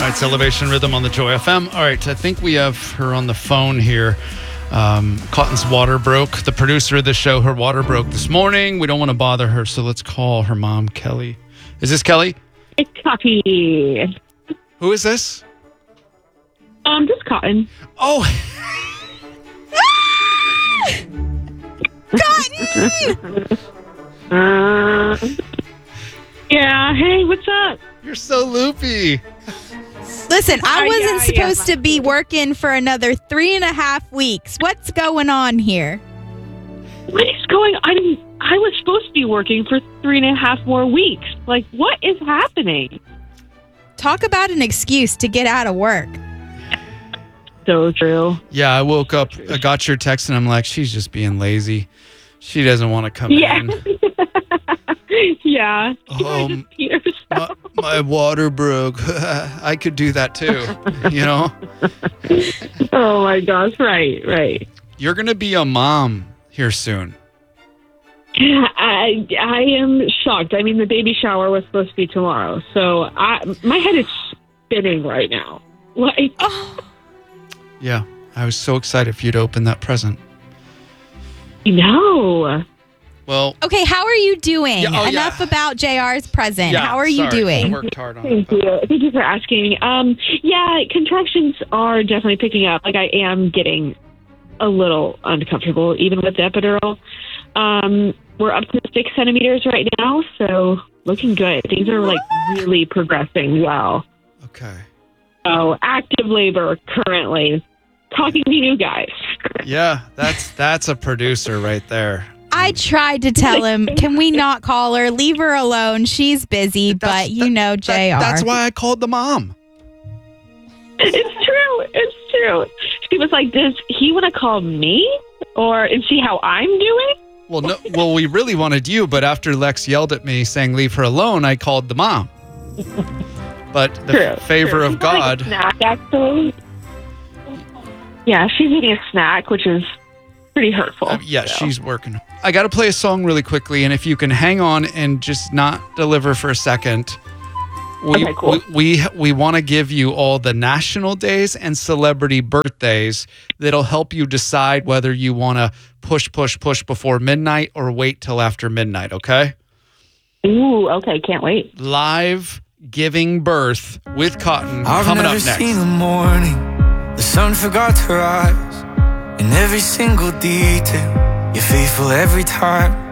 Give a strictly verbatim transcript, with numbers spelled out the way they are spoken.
right, it's Elevation Rhythm on the Joy F M. All right, I think we have her on the phone here. Um, Cotton's water broke. The producer of the show, her water broke this morning. We don't want to bother her, so let's call her mom, Kelly. Is this Kelly? It's Cotty. Who is this? Um, just Cotton. Oh. Cotton! uh, yeah, hey, what's up? You're so loopy. Listen, I Uh, wasn't yeah, supposed yeah. to be working for another three and a half weeks. What's going on here? What is going on? I mean, I was supposed to be working for three and a half more weeks. Like, what is happening? Talk about an excuse to get out of work. So true. Yeah, I woke up, I got your text, and I'm like, she's just being lazy. She doesn't want to come Yeah. in. yeah. Um, Pete herself. my, my water broke. I could do that too, you know? Oh, my gosh. Right, right. You're going to be a mom here soon. I I am shocked. I mean, the baby shower was supposed to be tomorrow, so I my head is spinning right now. Like, Oh, Yeah, I was so excited for you to open that present. no. Well, okay, how are you doing? Yeah, oh, Enough yeah. about J R's present. yeah, how are you sorry. I doing? worked hard on Thank it. you. Thank you for asking. Um, yeah, contractions are definitely picking up. Like, I am getting a little uncomfortable, even with the epidural. Um, we're up to six centimeters right now, so looking good. Things are, like, really progressing well. Okay. So, active labor currently. Talking to you guys. Yeah, that's that's a producer right there. I tried to tell him, can we not call her? Leave her alone. She's busy, That's- but you that- know that- J R. that's why I called the mom. It's true. It's true. She was like, does he want to call me? Or and see how I'm doing? Well, no, well, we really wanted you, but after Lex yelled at me saying leave her alone, I called the mom. But the True, favor true. of She's having a God. snack, actually. Yeah, she's eating a snack, which is pretty hurtful. Uh, yeah, so. she's working. I got to play a song really quickly, and if you can hang on and just not deliver for a second. We, Okay, cool. we we, we want to give you all the national days and celebrity birthdays that'll help you decide whether you want to push, push, push before midnight or wait till after midnight, okay? Ooh, okay, can't wait. Live giving birth with Cotton I've coming never up next. seen the morning. The sun forgot to rise. In every single detail, you're faithful every time.